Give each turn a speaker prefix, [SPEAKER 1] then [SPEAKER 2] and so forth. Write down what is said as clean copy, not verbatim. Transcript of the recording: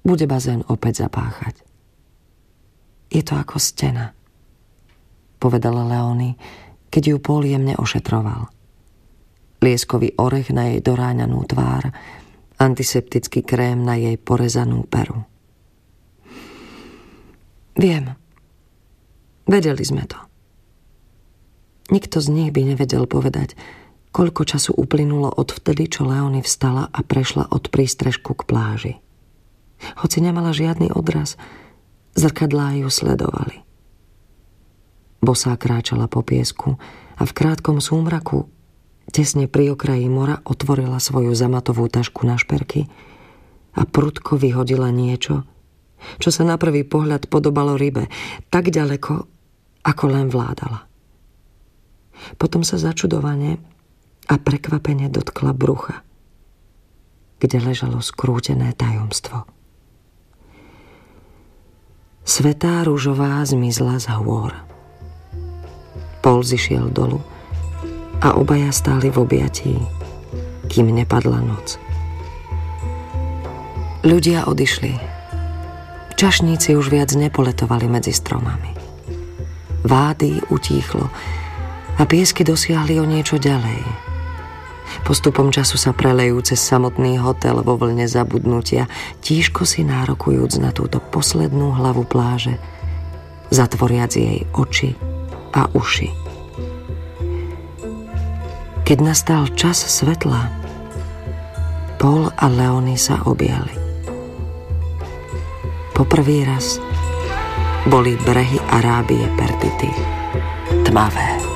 [SPEAKER 1] bude bazén opäť zapáchať. Je to ako stena, povedala Leonie, keď ju Paul jemne ošetroval. Lieskový orech na jej doráňanú tvár, antiseptický krém na jej porezanú peru. Viem. Vedeli sme to. Nikto z nich by nevedel povedať, koľko času uplynulo od vtedy, čo Leonie vstala a prešla od prístrežku k pláži. Hoci nemala žiadny odraz, zrkadlá ju sledovali. Bosá kráčala po piesku a v krátkom súmraku tesne pri okraji mora otvorila svoju zamatovú tašku na šperky a prudko vyhodila niečo, čo sa na prvý pohľad podobalo rybe, tak ďaleko, ako len vládala. Potom sa začudovane a prekvapene dotkla brucha, kde ležalo skrútené tajomstvo. Svätá ružová zmizla z hôr. Paul zišiel dolu a obaja stáli v objatí, kým nepadla noc. Ľudia odišli. Čašníci už viac nepoletovali medzi stromami. Vády utíchlo a piesky dosiahli o niečo ďalej. Postupom času sa prelejú cez samotný hotel vo vlne zabudnutia, tížko si nárokujúc na túto poslednú hlavu pláže, zatvoriac jej oči a uši. Keď nastal čas svetla, Paul a Leonie sa objali. Poprvý raz boli brehy Arábie Perdity tmavé.